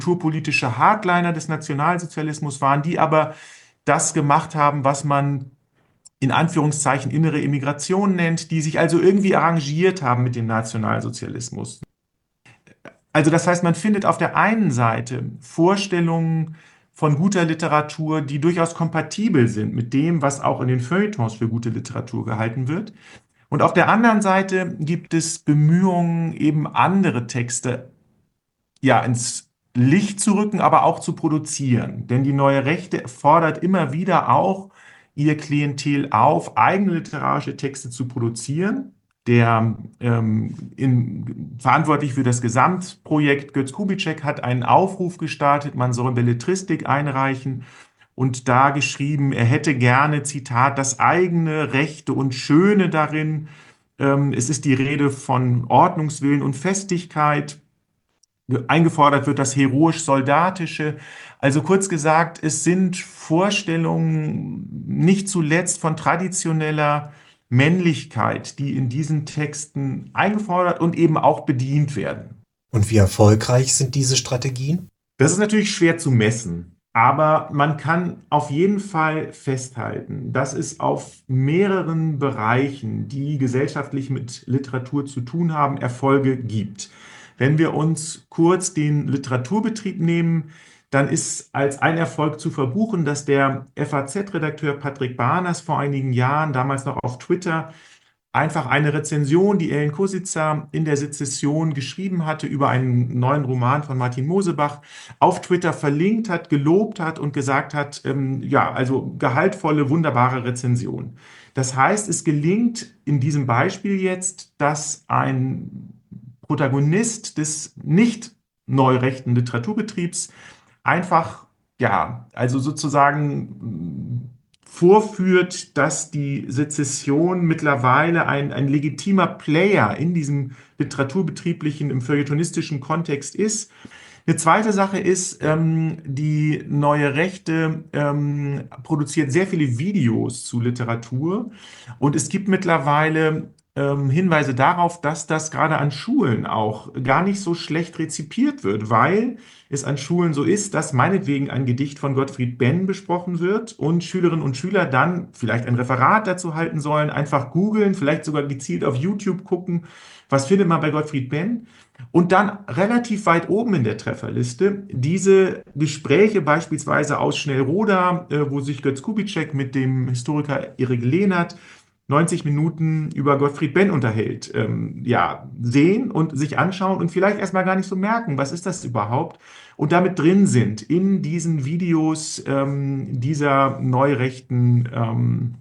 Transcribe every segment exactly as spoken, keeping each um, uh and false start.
kulturpolitische Hardliner des Nationalsozialismus waren, die aber das gemacht haben, was man in Anführungszeichen innere Immigration nennt, die sich also irgendwie arrangiert haben mit dem Nationalsozialismus. Also das heißt, man findet auf der einen Seite Vorstellungen von guter Literatur, die durchaus kompatibel sind mit dem, was auch in den Feuilletons für gute Literatur gehalten wird. Und auf der anderen Seite gibt es Bemühungen, eben andere Texte ja ins Licht zu rücken, aber auch zu produzieren. Denn die Neue Rechte fordert immer wieder auch ihr Klientel auf, eigene literarische Texte zu produzieren. Der ähm, in, verantwortlich für das Gesamtprojekt Götz Kubitschek hat einen Aufruf gestartet, man soll Belletristik einreichen und da geschrieben, er hätte gerne, Zitat, das eigene Rechte und Schöne darin. Ähm, es ist die Rede von Ordnungswillen und Festigkeit. Eingefordert wird das heroisch-soldatische. Also kurz gesagt, es sind Vorstellungen nicht zuletzt von traditioneller Männlichkeit, die in diesen Texten eingefordert und eben auch bedient werden. Und wie erfolgreich sind diese Strategien? Das ist natürlich schwer zu messen, aber man kann auf jeden Fall festhalten, dass es auf mehreren Bereichen, die gesellschaftlich mit Literatur zu tun haben, Erfolge gibt. Wenn wir uns kurz den Literaturbetrieb nehmen, dann ist als ein Erfolg zu verbuchen, dass der F A Z-Redakteur Patrick Barners vor einigen Jahren, damals noch auf Twitter, einfach eine Rezension, die Ellen Kozica in der Sezession geschrieben hatte über einen neuen Roman von Martin Mosebach, auf Twitter verlinkt hat, gelobt hat und gesagt hat, ähm, ja, also gehaltvolle, wunderbare Rezension. Das heißt, es gelingt in diesem Beispiel jetzt, dass ein Protagonist des nicht neurechten Literaturbetriebs einfach, ja, also sozusagen vorführt, dass die Sezession mittlerweile ein, ein legitimer Player in diesem literaturbetrieblichen, im feuilletonistischen Kontext ist. Eine zweite Sache ist, ähm, die Neue Rechte ähm, produziert sehr viele Videos zu Literatur und es gibt mittlerweile ähm, Hinweise darauf, dass das gerade an Schulen auch gar nicht so schlecht rezipiert wird, weil es an Schulen so ist, dass meinetwegen ein Gedicht von Gottfried Benn besprochen wird und Schülerinnen und Schüler dann vielleicht ein Referat dazu halten sollen, einfach googeln, vielleicht sogar gezielt auf YouTube gucken, was findet man bei Gottfried Benn. Und dann relativ weit oben in der Trefferliste diese Gespräche beispielsweise aus Schnellroda, äh, wo sich Götz Kubitschek mit dem Historiker Erik Lehnert neunzig Minuten über Gottfried Benn unterhält, ähm, ja, sehen und sich anschauen und vielleicht erstmal gar nicht so merken, was ist das überhaupt? Und damit drin sind in diesen Videos ähm, dieser neurechten ähm,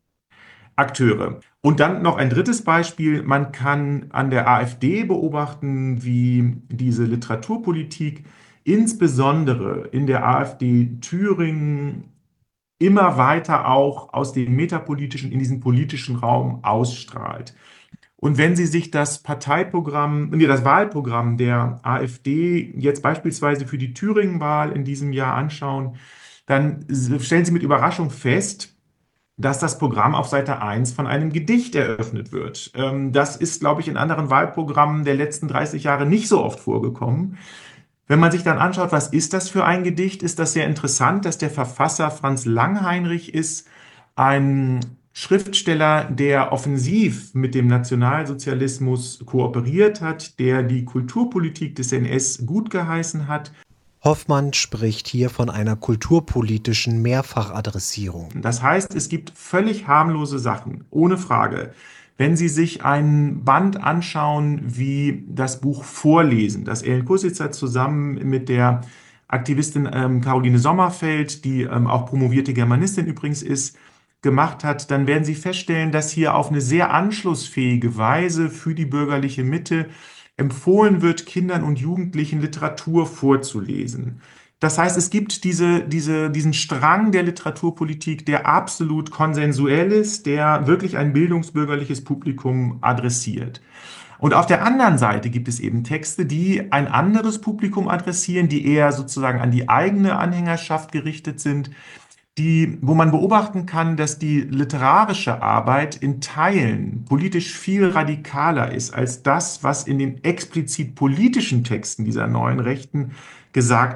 Akteure. Und dann noch ein drittes Beispiel. Man kann an der AfD beobachten, wie diese Literaturpolitik insbesondere in der AfD Thüringen immer weiter auch aus dem metapolitischen in diesen politischen Raum ausstrahlt. Und wenn Sie sich das Parteiprogramm, nee, das Wahlprogramm der AfD jetzt beispielsweise für die Thüringen-Wahl in diesem Jahr anschauen, dann stellen Sie mit Überraschung fest, dass das Programm auf Seite eins von einem Gedicht eröffnet wird. Ähm, das ist, glaube ich, in anderen Wahlprogrammen der letzten dreißig Jahre nicht so oft vorgekommen. Wenn man sich dann anschaut, was ist das für ein Gedicht, ist das sehr interessant, dass der Verfasser Franz Langheinrich ist, ein Schriftsteller, der offensiv mit dem Nationalsozialismus kooperiert hat, der die Kulturpolitik des N S gutgeheißen hat. Hoffmann spricht hier von einer kulturpolitischen Mehrfachadressierung. Das heißt, es gibt völlig harmlose Sachen, ohne Frage. Wenn Sie sich ein Band anschauen wie das Buch Vorlesen, das Ellen Kozica zusammen mit der Aktivistin ähm, Caroline Sommerfeld, die ähm, auch promovierte Germanistin übrigens ist, gemacht hat, dann werden Sie feststellen, dass hier auf eine sehr anschlussfähige Weise für die bürgerliche Mitte empfohlen wird, Kindern und Jugendlichen Literatur vorzulesen. Das heißt, es gibt diese, diese, diesen Strang der Literaturpolitik, der absolut konsensuell ist, der wirklich ein bildungsbürgerliches Publikum adressiert. Und auf der anderen Seite gibt es eben Texte, die ein anderes Publikum adressieren, die eher sozusagen an die eigene Anhängerschaft gerichtet sind, die, wo man beobachten kann, dass die literarische Arbeit in Teilen politisch viel radikaler ist als das, was in den explizit politischen Texten dieser neuen Rechten gesagt